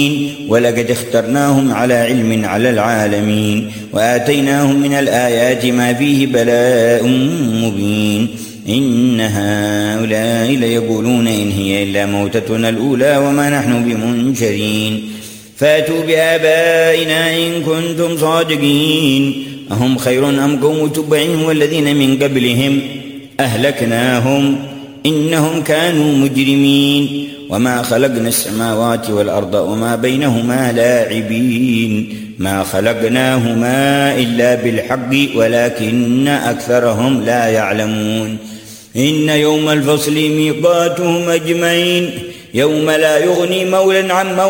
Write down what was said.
ولقد اخترناهم على علم على العالمين وآتيناهم من الآيات ما فيه بلاء مبين إن هؤلاء ليقولون إن هي إلا موتتنا الأولى وما نحن بمنشرين فاتوا بآبائنا إن كنتم صادقين أهم خير أم قوم تبع والذين من قبلهم أهلكناهم إنهم كانوا مجرمين وما خلقنا السماوات والأرض وما بينهما لاعبين ما خلقناهما إلا بالحق ولكن أكثرهم لا يعلمون إن يوم الفصل ميقاتهم أجمعين يوم لا يغني مولى عن مولى